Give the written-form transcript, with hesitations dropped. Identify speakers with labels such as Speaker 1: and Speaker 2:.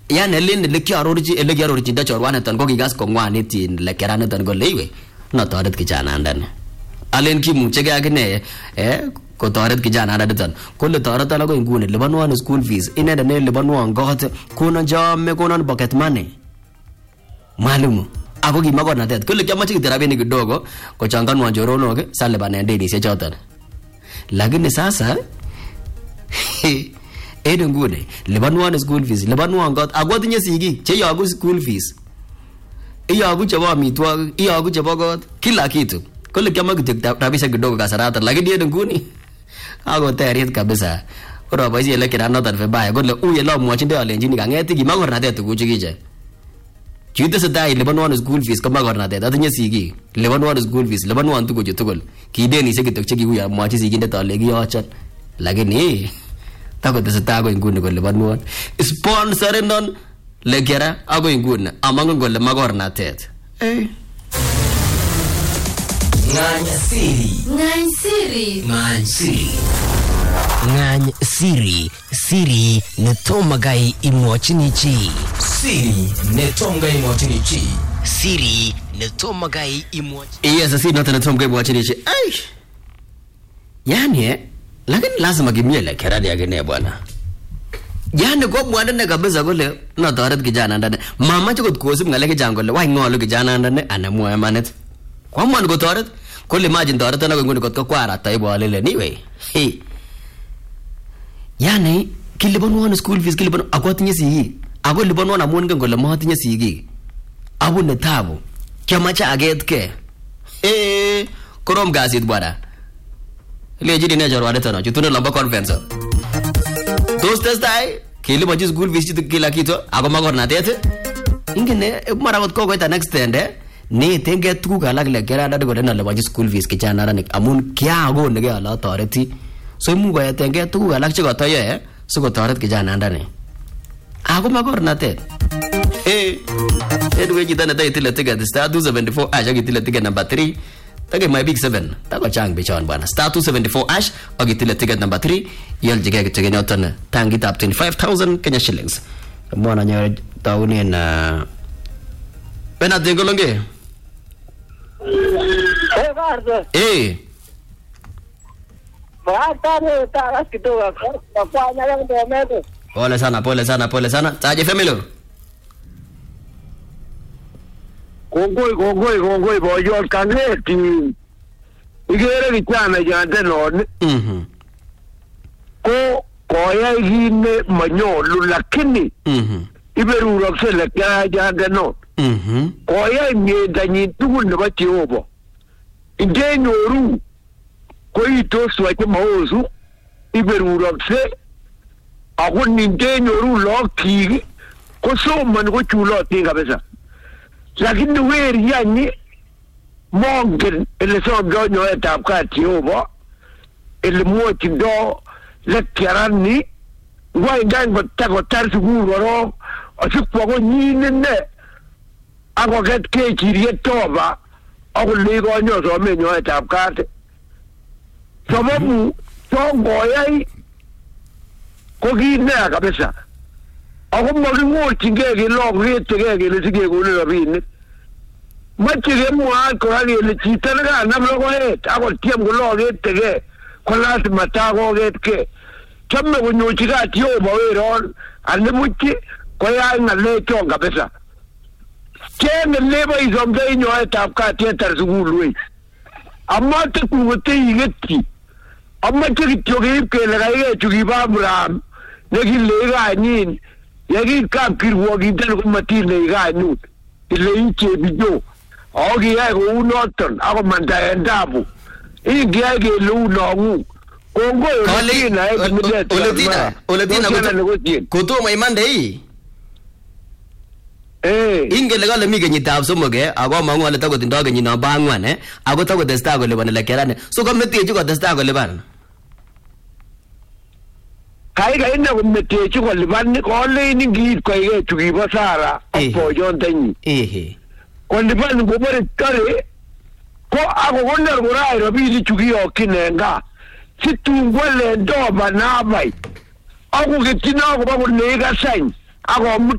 Speaker 1: yani le kiarorchi da chorwaneton ko kigas ko ngwanitin le keraniton ko leiwe no toret kijanandan alen kimuche ke akine ko toret kijanandan ko le toret ala ko ngune libanwan school fees inenda ne libanwan got kuna jamme kuna pocket money malumu ako kimakornatet ko le kiamache kiterabinik kidogo ko changanwan choronok salibanen denisiek choton lakini sasa ngune libanwan school fees libanwan got ako tinye sigik che yogu school fees iyogu chebo amitwogik iyogu chebo got kila kitu kole kiama kityo rabisiek kidogo kasarata lakini nguni ako teriet kabisa ora boisie le kiranotan vibaya kole uye lo mwachinde alenjini kangeti kimakornatet tuguchu kiche chite sedai libanwan school fees kamakornatet atinye sigik libanwan school fees libanwan tuguchu tugul kidenisiek kityo che kikuya mwachi sigindet ale kiyochon lakini tako teseta ko nguni kole libanwan sponsorenon lekera ako nguni amangun kole makornatet
Speaker 2: Ngany siri netomagai imwachini chi. Siri netomagai imwachini.
Speaker 1: Yes, siri netomagai imwachini chi. Yani lakini lazima kimie lekera ni agene bwana. Yani ko bwana kabisa kole no toret kijana ndane. Mama chukot kosip ngalek chang kole why ngolu kijana ndane anamwa emanet. Kwa mwan ko toret kole imagine toret na nguni kot ko kwara taibo alele niwe. Yani kilibanwan school fees kiliban ako tinye sigi. Ako libanwan amun ngen kole ma tinye sigi. Abu ne tabu. Kiamache agetke. Korom gasit bwana. Lejini ne jarwade tano chutune lamba conference. Tos testai kilibanji school fees chitu kila kitu ako makornatet. Ingene mara kot ko koita next end ne tenge tuguk alak le kera dad godena libanji school fees kichana ranik amun kya go ne ala toreti. So mu ko yatenge tuguk alak che kotoye siko toret kijana ndane. Ako makornatet. Edwe jitana dai tile ticket star 274 ash agitile ticket number 3. Tage my big 7. Tako chang bichon bwana. Star 274 ash agitile ticket number 3. Yel jige kitege nyoton tangi tap 25,000 Kenya shillings. Mwana nyawe tauni na Pena dengolonge. Pole sana. Taje family.
Speaker 3: Kongoi boyo kangeti. Igere kichana jante non. Ko koya hine manyolu lakini. Iberu roksele kya jante non. Koya nyedanyi tugu nebo Jehova. Inde nyoru ko ito swache maozu iberu rokse ako ninde nyoru loki ko soman ko chulo tinga besa lakini weri yani mongen ele so gonyo etap ka Jehova ele mochi do le kirani ngwa ngango tako tarsu guro asukwa ko nyine ne ako ket ke chirie toba ako ligo nyo so menyo etap ka sababu songoyai ko gina kabisa ako magingo tingege logre tegege le sige ko le rabin machige mua ko ali le chitana na blogo et ako tiem ko logre tege ko lat matago getke chamme ko nyochiga tio baweron ande muchi ko ya ngale to kabisa kene leba izombe nyo etap ka tietar sugulwe amma te kuwote yigeti amma kityoge kele gaye chugiba Abraham negi lega nin yagi kapkir wogi den ko matile ga nu ile inche bijo ogi ya go unoton ako manda endabu igi ya ge lu no kongo
Speaker 1: oletina koto mai mande yi ingele gale mi kenyitab somok ako mangu ale tako tindo kenyit namba 4 ako tako testai kolipani lekerane so kometechi kotestai kolipan
Speaker 3: kai ina kometechi kolipan kole ni ngit koige chukibo Sara bojon tanyi kolipan ngobore tare ko ako koner korai robini chukiyo kinenga situngwele ndoba nabai ako kitina ko ba ko lega sany ako